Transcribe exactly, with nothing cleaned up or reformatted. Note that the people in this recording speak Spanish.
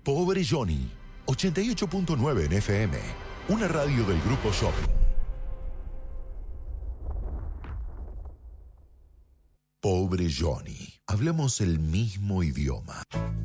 Pobre Johnny, ochenta y ocho punto nueve en F M, una radio del Grupo Shopping. Pobre Johnny, hablamos el mismo idioma.